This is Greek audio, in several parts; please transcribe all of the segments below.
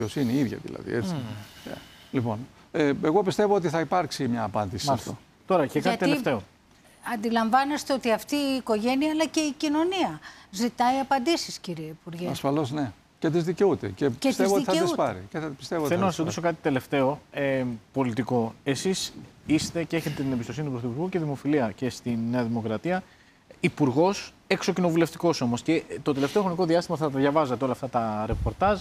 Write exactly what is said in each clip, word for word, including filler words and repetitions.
δικαιοσύνη η ίδια δηλαδή. Έτσι. Mm. Yeah. Λοιπόν, ε, εγώ πιστεύω ότι θα υπάρξει μια απάντηση σε αυτό. Τώρα και κάτι Γιατί τελευταίο. Αντιλαμβάνεστε ότι αυτή η οικογένεια αλλά και η κοινωνία ζητάει απαντήσεις, κύριε Υπουργέ. Ασφαλώς ναι. Και τις δικαιούται. Και, και πιστεύω τις ότι θα τις πάρει. Και θα, πιστεύω Θέλω θα να σας ρωτήσω κάτι τελευταίο, ε, πολιτικό. Εσείς είστε και έχετε την εμπιστοσύνη του Πρωθυπουργού και δημοφιλία και στη Νέα Δημοκρατία. Υπουργός, εξοκοινοβουλευτικός όμως. Και το τελευταίο χρονικό διάστημα θα τα διαβάζατε όλα αυτά τα ρεπορτάζ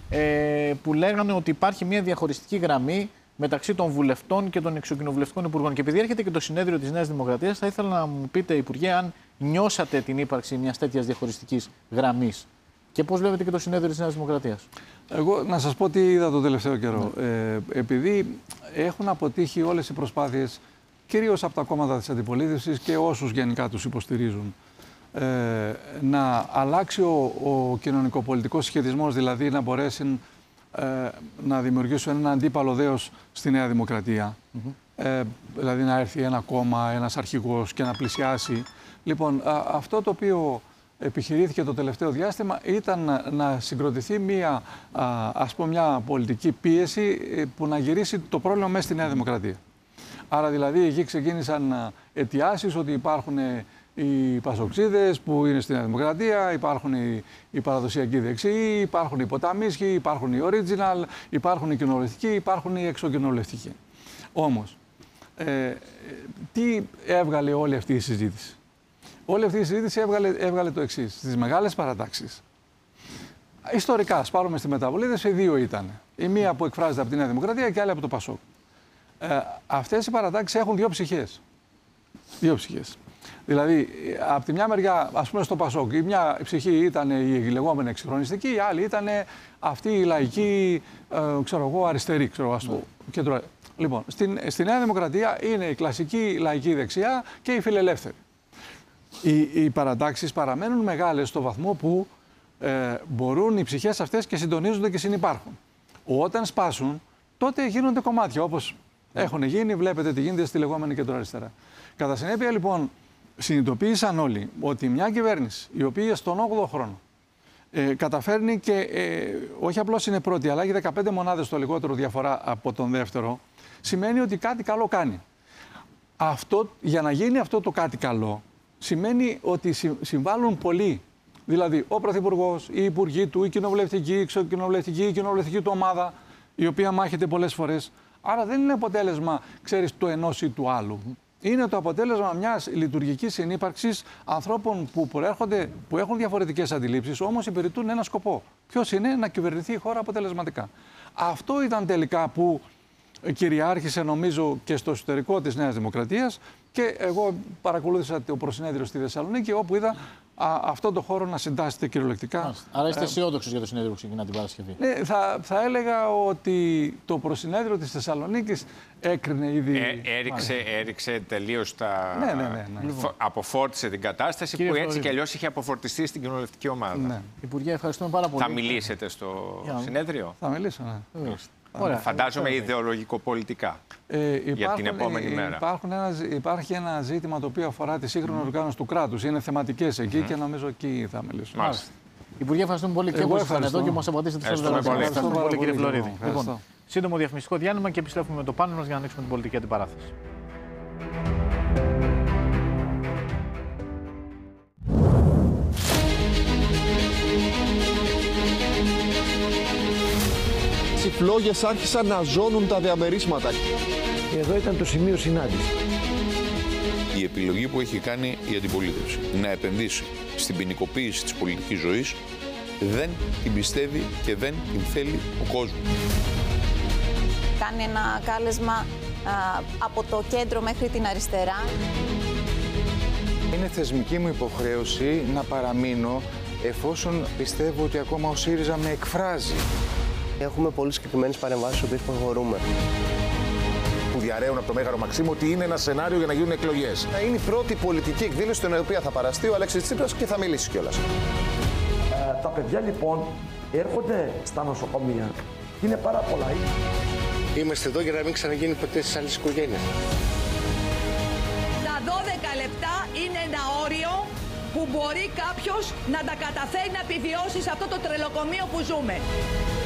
ε, που λέγανε ότι υπάρχει μια διαχωριστική γραμμή μεταξύ των βουλευτών και των εξοκοινοβουλευτικών υπουργών. Και επειδή έρχεται και το συνέδριο της Νέας Δημοκρατίας, θα ήθελα να μου πείτε, Υπουργέ, αν νιώσατε την ύπαρξη μιας τέτοιας διαχωριστικής γραμμής και πώς βλέπετε και το συνέδριο της Νέας Δημοκρατίας. Εγώ να σας πω τι είδα το τελευταίο καιρό. Ναι. Ε, επειδή έχουν αποτύχει όλες οι προσπάθειες, κυρίως από τα κόμματα της αντιπολίτευσης και όσους γενικά τους υποστηρίζουν, ε, να αλλάξει ο, ο κοινωνικοπολιτικός σχετισμός, δηλαδή να μπορέσει ε, να δημιουργήσουν ένα αντίπαλο δέος στη Νέα Δημοκρατία. Mm-hmm. ε, δηλαδή να έρθει ένα κόμμα, ένας αρχηγός και να πλησιάσει. Λοιπόν, α, αυτό το οποίο επιχειρήθηκε το τελευταίο διάστημα ήταν να, να συγκροτηθεί μια, α, ας πούμε, μια πολιτική πίεση που να γυρίσει το πρόβλημα μέσα στη Νέα Δημοκρατία. Άρα δηλαδή εκεί ξεκίνησαν αιτιάσεις ότι υπάρχουν οι πασοξίδες που είναι στη Νέα Δημοκρατία, υπάρχουν οι, οι παραδοσιακοί δεξιοί, υπάρχουν οι ποταμίσχοι, υπάρχουν οι original, υπάρχουν οι κοινοβουλευτικοί, υπάρχουν οι εξοκοινοβουλευτικοί. Όμως, ε, τι έβγαλε όλη αυτή η συζήτηση. Όλη αυτή η συζήτηση έβγαλε, έβγαλε το εξής. Στις μεγάλες παρατάξεις, ιστορικά, ας πάρουμε στη μεταβολή, δύο ήταν. Η μία που εκφράζεται από τη Νέα Δημοκρατία και η άλλη από το Πασόκ. Ε, αυτές οι παρατάξεις έχουν δύο ψυχές. Δύο ψυχές. Δηλαδή, από τη μια μεριά, ας πούμε στο Πασόκ, η μια ψυχή ήταν η λεγόμενη εξυγχρονιστική, η άλλη ήταν αυτή η λαϊκή, ε, ξέρω εγώ, αριστερή, ξέρω ας πω. Mm. Λοιπόν, στην, στη Νέα Δημοκρατία είναι η κλασική λαϊκή δεξιά και η φιλελεύθερη. Οι, οι παρατάξεις παραμένουν μεγάλες στο βαθμό που ε, μπορούν οι ψυχές αυτές και συντονίζονται και συνυπάρχουν. Όταν σπάσουν, τότε γίνονται κομμάτια, όπως mm. έχουν γίνει, βλέπετε τι γίνεται στη λεγόμενη κεντροαριστερά. Κατά συνέπεια, λοιπόν, συνειδητοποίησαν όλοι ότι μια κυβέρνηση η οποία στον όγδοο χρόνο ε, καταφέρνει και ε, όχι απλώς είναι πρώτη, αλλά έχει δεκαπέντε μονάδες το λιγότερο διαφορά από τον δεύτερο, σημαίνει ότι κάτι καλό κάνει. Αυτό, για να γίνει αυτό το κάτι καλό, σημαίνει ότι συμβάλλουν πολλοί. Δηλαδή, ο Πρωθυπουργός, οι υπουργοί του, η κοινοβουλευτική, η εξοκοινοβουλευτική, η κοινοβουλευτική του ομάδα, η οποία μάχεται πολλές φορές. Άρα δεν είναι αποτέλεσμα, ξέρεις, του ενός ή του άλλου. Είναι το αποτέλεσμα μιας λειτουργικής συνύπαρξης ανθρώπων που προέρχονται, που έχουν διαφορετικές αντιλήψεις, όμως υπηρετούν ένα σκοπό. Ποιος είναι? Να κυβερνηθεί η χώρα αποτελεσματικά. Αυτό ήταν τελικά που κυριάρχησε, νομίζω, και στο εσωτερικό της Νέας Δημοκρατίας. Και εγώ παρακολούθησα το προσυνέδριο στη Θεσσαλονίκη, όπου είδα α, αυτό το χώρο να συντάσσεται κυριολεκτικά. Μάλιστα. Άρα είστε αισιόδοξος για το συνέδριο που ξεκινά την Παρασκευή. Ναι, θα, θα έλεγα ότι το προσυνέδριο της Θεσσαλονίκης έκρινε ήδη. Ε, έριξε, έριξε τελείως τα. Ναι, ναι, ναι, ναι. Φο... Αποφόρτισε την κατάσταση. Κύριε που έτσι κι αλλιώς είχε αποφορτιστεί στην κοινοβουλευτική ομάδα. Ναι. Υπουργέ, ευχαριστούμε πάρα πολύ. Θα μιλήσετε στο yeah. συνέδριο. Θα μιλήσω, ναι. Mm. Ωραία. Φαντάζομαι ιδεολογικο-πολιτικά ε, υπάρχουν, για την επόμενη ε, μέρα. Υπάρχουν ένα, υπάρχει ένα ζήτημα το οποίο αφορά τη σύγχρονη mm. οργάνωση του κράτους. Είναι θεματικές εκεί mm. και νομίζω εκεί θα μιλήσουμε. Μάλιστα. Υπουργέ, ευχαριστούμε πολύ και που ήσασταν εδώ και μας απαντήσετε στις ερωτήσεις. Ευχαριστούμε πολύ, πολύ, κύριε Φλωρίδη. Λοιπόν, σύντομο διαφημιστικό διάλειμμα και επιστρέφουμε με το πάνελ μας για να ανοίξουμε την πολιτική αντιπαράθεση. Οι φλόγες άρχισαν να ζώνουν τα διαμερίσματα. Εδώ ήταν το σημείο συνάντηση. Η επιλογή που έχει κάνει η αντιπολίτευση να επενδύσει στην ποινικοποίηση της πολιτικής ζωής δεν την πιστεύει και δεν την θέλει ο κόσμος. Κάνει ένα κάλεσμα α, από το κέντρο μέχρι την αριστερά. Είναι θεσμική μου υποχρέωση να παραμείνω εφόσον πιστεύω ότι ακόμα ο ΣΥΡΙΖΑ με εκφράζει. Έχουμε πολύ συγκεκριμένες παρεμβάσεις στις οποίες προχωρούμε. Που διαρρέουν από το Μέγαρο Μαξίμου ότι είναι ένα σενάριο για να γίνουν εκλογές. Είναι η πρώτη πολιτική εκδήλωση στην οποία θα παραστεί ο Αλέξης Τσίπρας και θα μιλήσει κιόλας. Ε, τα παιδιά λοιπόν έρχονται στα νοσοκομεία. Είναι πάρα πολλά. Είμαστε εδώ για να μην ξαναγίνει ποτέ στις άλλες οικογένειες. Τα δώδεκα λεπτά είναι ένα όριο που μπορεί κάποιος να τα καταφέρει να επιβιώσει σε αυτό το τρελοκομείο που ζούμε.